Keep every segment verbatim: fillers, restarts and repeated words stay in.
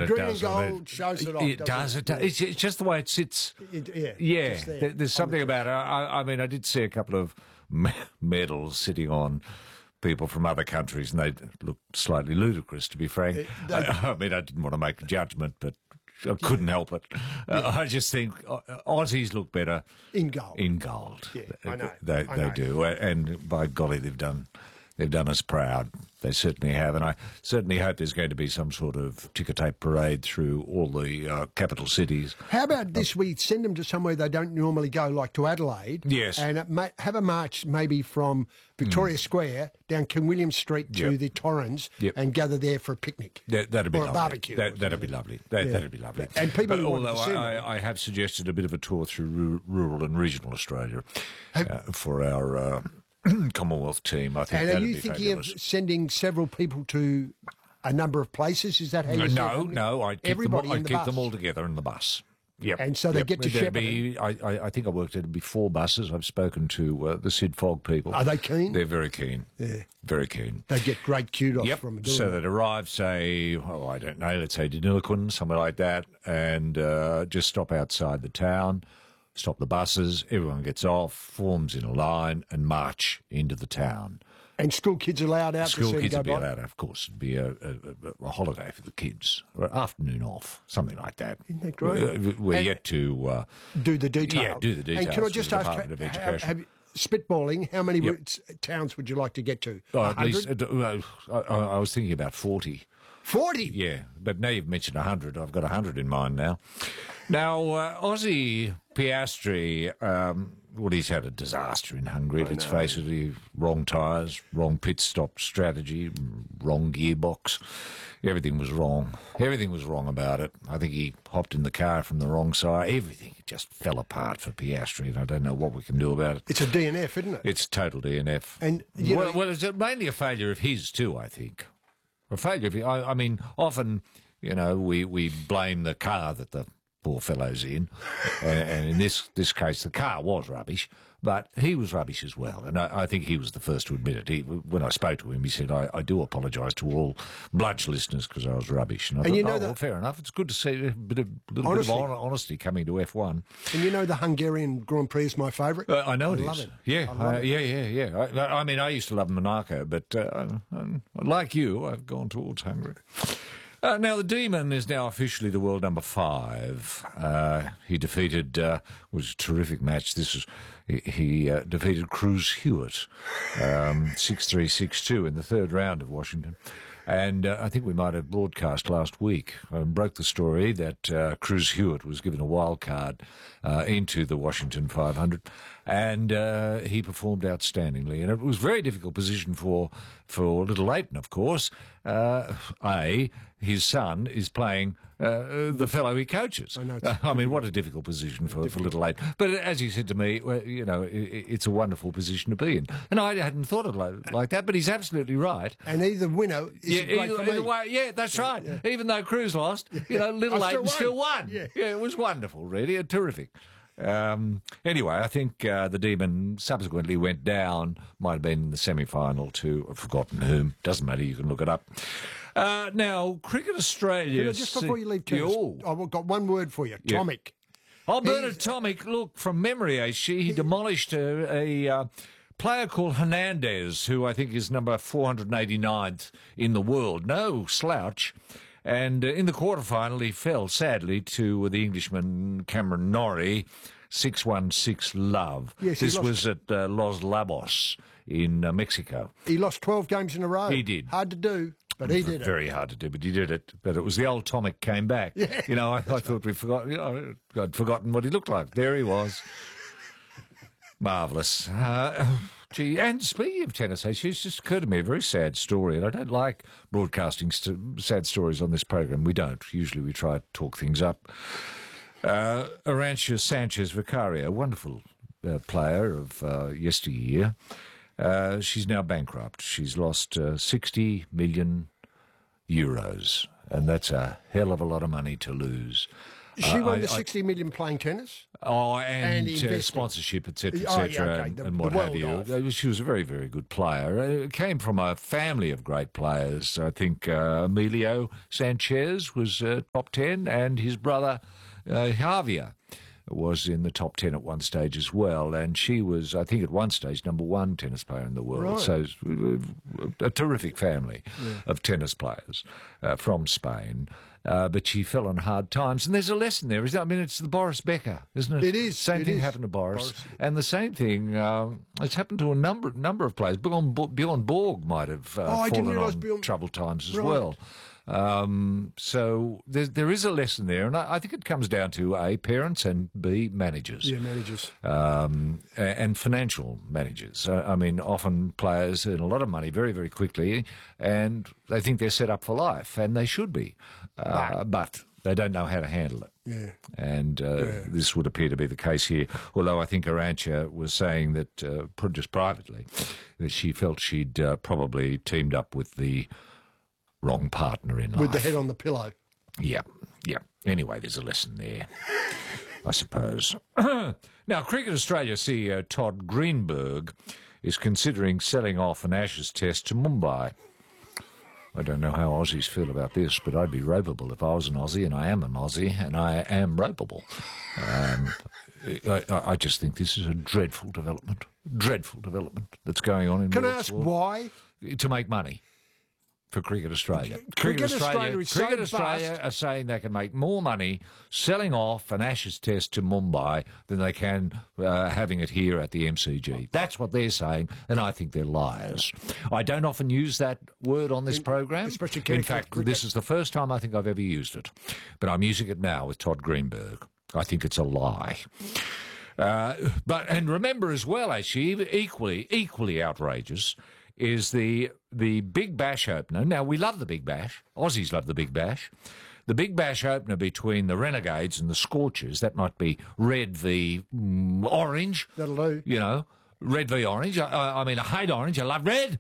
the it green does. and I mean, gold shows it off. It does. It does. It's, it's just the way it sits. It, yeah. Yeah. just there. There, there's something about it. I, I mean, I did see a couple of me- medals sitting on people from other countries, and they looked slightly ludicrous, to be frank. It- they- I, I mean, I didn't want to make a judgment, but I couldn't help it. Uh, I just think uh, Aussies look better In gold. in gold. Yeah, I know. They, I they know. do, and by golly, they've done they've done us proud. They certainly have, and I certainly hope there's going to be some sort of ticker tape parade through all the uh, capital cities. How about this? We send them to somewhere they don't normally go, like to Adelaide. Yes. And it may, have a march maybe from Victoria Square down King William Street to Yep. the Torrens Yep. and gather there for a picnic. That, that'd be Or a lovely. barbecue That, or that'd be something. lovely. That, Yeah. That'd be lovely. And people But who want to although see I, them. I have suggested a bit of a tour through ru- rural and regional Australia uh, for our uh, Commonwealth team. I think And are that'd you be thinking fabulous. of sending several people to a number of places? Is that how you No, no, I keep, them, Everybody all- in I the keep bus. them all together in the bus. Yep. And so they Yep. get to There'd shepherd be, I, I, I think I worked at before buses. I've spoken to uh, the Sid Fogg people. Are they keen? They're very keen. Yeah. Very keen. They get great kudos Yep. from doing So that. they'd arrive, say, oh, I don't know, let's say Deniliquin, somewhere like that, and uh, just stop outside the town, stop the buses, everyone gets off, forms in a line, and march into the town. And school kids allowed out School to see kids them would go be by? allowed, of course. It'd be a, a, a holiday for the kids, or an afternoon off, something like that. Isn't that great? We're, we're And- yet to uh, Do the detail. Yeah, do the And can I details just for the ask, Department of how- Education. have you- spitballing, how many Yep. routes, towns would you like to get to? oh, at one least. hundred? Uh, I, I I was thinking about forty. forty? Yeah, but now you've mentioned one hundred. I've got one hundred in mind now. Now, uh, Aussie Piastri, um, well, he's had a disaster in Hungary, let's face it. He, wrong tyres, wrong pit stop strategy, wrong gearbox. Everything was wrong. Everything was wrong about it. I think he hopped in the car from the wrong side. Everything just fell apart for Piastri, and I don't know what we can do about it. It's a D N F, isn't it? It's total D N F. And, you well, know- well, it's mainly a failure of his too, I think. A failure of, I, I mean, often, you know, we, we blame the car that the poor fellow's in, and, and in this this case, the car was rubbish, but he was rubbish as well, and I, I think he was the first to admit it. He, when I spoke to him, he said, I, I do apologise to all Bludge listeners because I was rubbish. And I And thought, you know oh, that- well, fair enough. It's good to see a bit of, little Honesty. bit of hon- honesty coming to F one. And you know the Hungarian Grand Prix is my favourite? Uh, I know I it love is. it. Yeah, I love uh, it. yeah, yeah, yeah. I, I mean, I used to love Monaco, but uh, um, like you, I've gone towards Hungary. Uh, now, the Demon is now officially the world number five. Uh, he defeated, uh, was a terrific match. This was, he, he uh, defeated Cruz Hewitt, um, six three, six two in the third round of Washington. And uh, I think we might have broadcast last week, um, broke the story that uh, Cruz Hewitt was given a wild card uh, into the Washington five hundred, and uh, he performed outstandingly. And it was a very difficult position for for Little Leighton, of course. Uh, A, his son is playing uh, the fellow he coaches. I know. I mean, what a difficult position for, for Little Leighton. But as he said to me, well, you know, it, it's a wonderful position to be in. And I hadn't thought of it like, like that, but he's absolutely right. And either winner is Yeah, great either, for me. either way, yeah, that's right. Even though Cruz lost, you know, Little I still Leighton still won. won. Yeah. Yeah, it was wonderful, really, and terrific. Um, anyway, I think uh, the Demon subsequently went down, might have been in the semi-final to, I've forgotten whom, doesn't matter, you can look it up. Uh, now, Cricket Australia... Can I, just before you leave tennis, Oh. I've got one word for you. Yeah. Tomic. Oh, Bernard Tomic, look, from memory, eh, she, he demolished a, a uh, player called Hernandez, who I think is number four hundred eighty-ninth in the world. No slouch. And uh, in the quarterfinal, he fell, sadly, to the Englishman Cameron Norrie, six one six love. Yes, he this lost- was at uh, Los Labos in uh, Mexico. He lost twelve games in a row. He did. Hard to do, but he did it. Very hard to do, but he did it. But it was the old Tomic came back. Yeah. You know, I, I thought we'd forgotten, you know, I'd forgotten what he looked like. There he was. Marvellous. Uh, gee, and speaking of tennis, it's just occurred to me a very sad story, and I don't like broadcasting st- sad stories on this program. We don't. Usually we try to talk things up. Uh, Arantxa Sanchez Vicario, wonderful uh, player of uh, yesteryear. Uh, she's now bankrupt. She's lost uh, sixty million euros, and that's a hell of a lot of money to lose. She Uh, won I- the I- sixty million playing tennis. Oh, and, And uh, investing. sponsorship, et cetera, et Oh, yeah, cetera, okay. and, The- and the what have world you. of. Uh, She was a very, very good player. Uh, came from a family of great players. I think uh, Emilio Sanchez was uh, top ten, and his brother uh, Javier was in the top ten at one stage as well. And she was, I think, at one stage, number one tennis player in the world. Right. So it's a terrific family of tennis players uh, from Spain. Uh, but she fell on hard times. And there's a lesson there. Isn't it? I mean, it's the Boris Becker, isn't it? It is, Same it thing is. happened to Boris. Boris. And the same thing, um, it's happened to a number number of players. Bjorn, Bjorn Borg might have uh, Oh, I didn't fallen realise on Bjorn- troubled times as Right. well. Um, so there, there is a lesson there. And I, I think it comes down to A, parents, and B, managers. Yeah, managers. Um, a- and financial managers. Uh, I mean, often players earn a lot of money very, very quickly, and they think they're set up for life, and they should be. Uh, but they don't know how to handle it. Yeah. And uh, this would appear to be the case here. Although I think Arantxa was saying that, uh, pr- just privately, that she felt she'd uh, probably teamed up with the wrong partner in life. With the head on the pillow. Yeah, yeah. Anyway, there's a lesson there, I suppose. Now, Cricket Australia C E O Todd Greenberg is considering selling off an Ashes test to Mumbai. I don't know how Aussies feel about this, but I'd be ropeable if I was an Aussie, and I am an Aussie, and I am ropeable. Um, I, I I just think this is a dreadful development, dreadful development that's going on in Can I world ask sport. why? To make money for Cricket Australia. Cricket Australia is so Cricket Australia bust. are saying they can make more money selling off an Ashes test to Mumbai than they can uh, having it here at the M C G. That's what they're saying, and I think they're liars. I don't often use that word on this program. especially In Kenny fact, Cricket. this is the first time I think I've ever used it, but I'm using it now with Todd Greenberg. I think it's a lie. Uh, but and remember as well, actually, equally equally outrageous is the the Big Bash opener. Now we love the Big Bash. Aussies love the Big Bash. The Big Bash opener between the Renegades and the Scorchers. That might be red v mm, orange. That'll do. You know, red v orange. I, I I mean, I hate orange. I love red.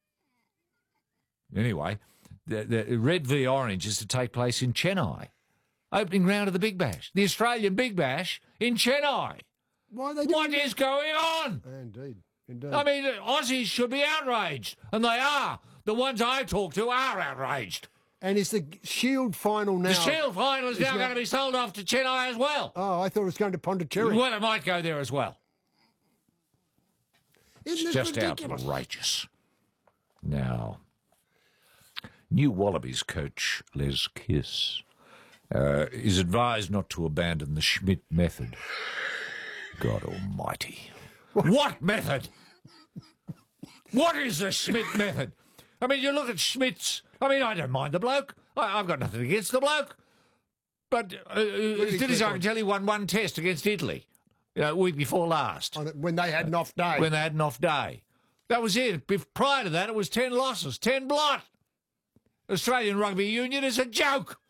Anyway, the, the red v orange is to take place in Chennai. Opening round of the Big Bash, the Australian Big Bash in Chennai. Why are they doing What is going on? Indeed. Indeed. I mean, Aussies should be outraged, and they are. The ones I talk to are outraged. and is the Shield final now? The Shield final is now now- going to be sold off to Chennai as well. Oh, I thought it was going to Pondicherry. Well, it might go there as well. Isn't It's this just ridiculous? outrageous. Now, new Wallabies coach Les Kiss uh, is advised not to abandon the Schmidt method. God almighty. What method? What is the Schmidt method? I mean, you look at Schmidt's. I mean, I don't mind the bloke. I, I've got nothing against the bloke. But uh, he Dennis get on? Arcangeli won one test against Italy, you know, week before last, On it when they had an off day. when they had an off day. That was it. Bef- Prior to that, it was ten losses, ten blot. Australian Rugby Union is a joke.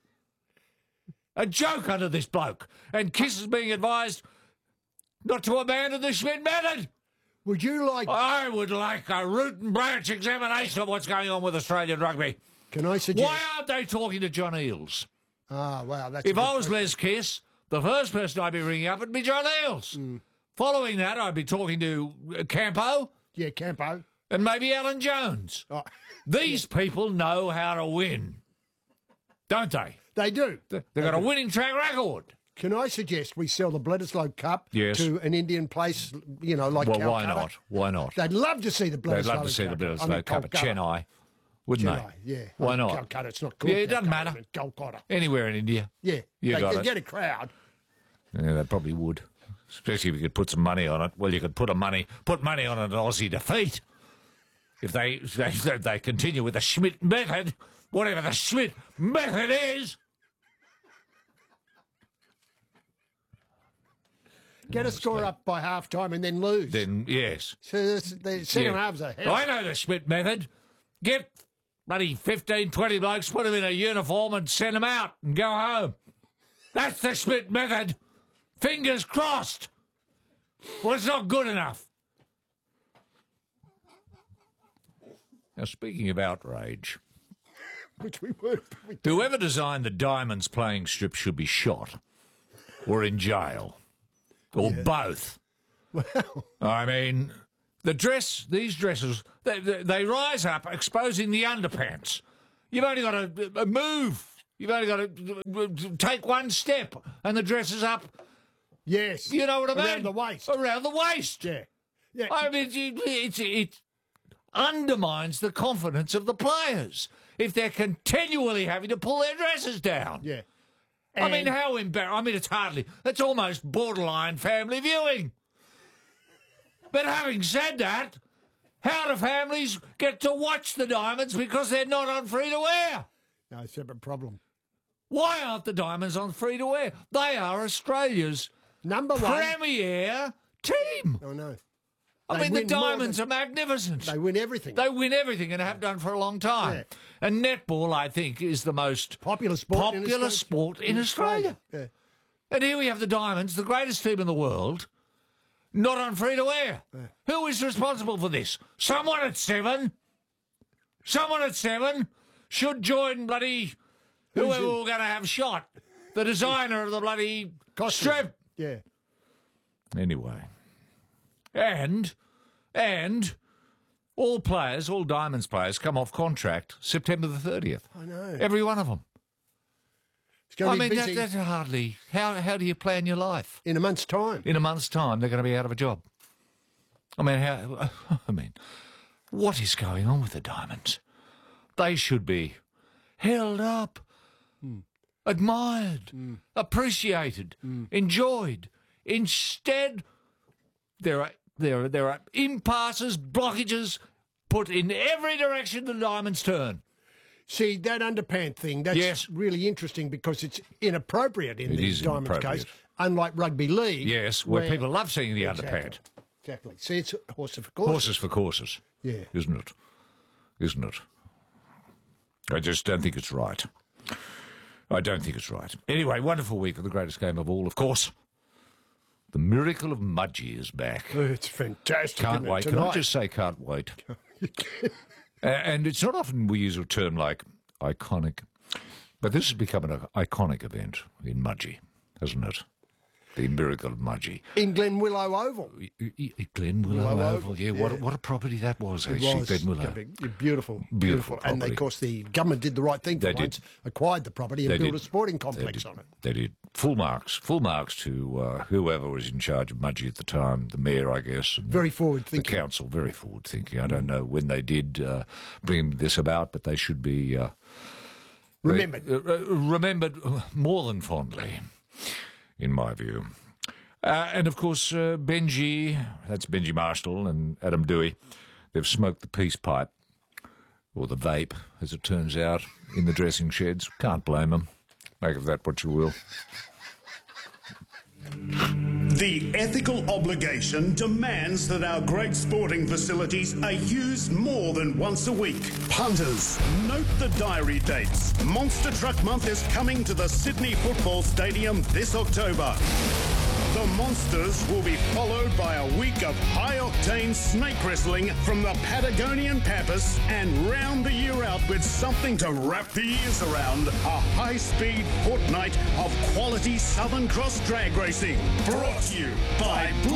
A joke under this bloke. And Kiss is being advised not to abandon the Schmidt method. Would you like? I would like a root and branch examination of what's going on with Australian rugby. Can I suggest? Why aren't they talking to John Eales? Ah, wow. That's If a good I was question. Les Kiss, the first person I'd be ringing up would be John Eales. Mm. Following that, I'd be talking to uh, Campo yeah, Campo. and maybe Alan Jones. Oh, These people know how to win, don't they? they do. They've got a winning track record. Can I suggest we sell the Bledisloe Cup Yes. to an Indian place? You know, like Well, why Calcutta? not? Why not? They'd love to see the Bledisloe. They'd love to see the Cup. Bledisloe I mean, Cup at Kolkata. Chennai, wouldn't Chennai, they? yeah. Why I mean, not? Calcutta, it's not cool. Yeah, it doesn't Calcutta, matter. it's Kolkata. Anywhere in India. Yeah, You they got could it. get a crowd. Yeah, they probably would. Especially if you could put some money on it. Well, you could put a money put money on an Aussie defeat. If they if they, if they continue with the Schmidt method, whatever the Schmidt method is. Get a score up by half time and then lose. Then yes. so this- the second Yeah. halves are hell. I know the Schmidt method. Get bloody fifteen, twenty blokes, put them in a uniform and send them out and go home. That's the Schmidt method. Fingers crossed. Well, it's not good enough. Now, speaking of outrage, Which we were. whoever designed the Diamonds playing strip should be shot or in jail. or Yeah. both. Well, I mean, the dress, these dresses, they, they, they rise up exposing the underpants. You've only got to move. You've only got to take one step and the dress is up. yes. You know what I mean? Around the waist. Around the waist. Yeah. Yeah. I mean, it, it, it undermines the confidence of the players if they're continually having to pull their dresses down. yeah. I mean, And- how embarrassing. I mean, it's hardly, it's almost borderline family viewing. But having said that, how do families get to watch the Diamonds because they're not on free-to-air? No, separate problem. Why aren't the Diamonds on free-to-air? They are Australia's Number one. premier team. Oh, no. I They mean, the win more Diamonds than- are magnificent. They win everything. They win everything and have done for a long time. Yeah. And netball, I think, is the most Popular sport in popular Australia. sport in Australia. Yeah. And here we have the Diamonds, the greatest team in the world, not on free-to-air. Who is responsible for this? Someone at Seven. Someone at Seven should join bloody whoever in? we're going to have shot. The designer of the bloody Costume. strip. Yeah. Anyway. And, and all players, all Diamonds players come off contract September the thirtieth. I know. Every one of them. It's going I to be mean, that, busy that's hardly... How, how do you plan your life? in a month's time. In a month's time, they're going to be out of a job. I mean, how... I mean, what is going on with the Diamonds? They should be held up, admired, appreciated, enjoyed. Instead, there are there are there are impasses, blockages put in every direction the Diamonds turn. See, that underpant thing, that's Yes. really interesting because it's inappropriate in It the is Diamonds inappropriate. case, unlike rugby league. Yes, where, people love seeing the Exactly. underpant. Exactly. See, it's horses for course. Horses for courses. Yeah. Isn't it? Isn't it? I just don't think it's right. I don't think it's right. Anyway, wonderful week of the greatest game of all, of course. The miracle of Mudgee is back. Oh, it's fantastic. Can't isn't it, wait. Can I tonight? just say can't wait? A- and it's not often we use a term like iconic, but this has become an iconic event in Mudgee, hasn't it? The miracle of Mudgee. In Glenwillow Oval. Y- y- y- Glen Willow Willow Oval, Oval, yeah, What, a, yeah. what a property that was, It actually, was Glen Willow. beautiful, beautiful, Beautiful And property. of course, the government did the right thing for They did. once, acquired the property and They built did. a sporting They complex did. on it. They did. Full marks. Full marks to uh, whoever was in charge of Mudgee at the time, the mayor, I guess. And Very forward the thinking. council, very forward thinking. I don't know when they did uh, bring this about, but they should be uh, Remembered. uh, uh, remembered more than fondly, in my view. Uh, and of course, uh, Benji, that's Benji Marshall and Adam Dewey, they've smoked the peace pipe, or the vape, as it turns out, in the dressing sheds. Can't blame them. Make of that what you will. The ethical obligation demands that our great sporting facilities are used more than once a week. Punters, note the diary dates. Monster Truck Month is coming to the Sydney Football Stadium this October. The Monsters will be followed by a week of high-octane snake wrestling from the Patagonian Pampas and round the year out with something to wrap the ears around. A high-speed fortnight of quality Southern Cross drag racing. Brought to you by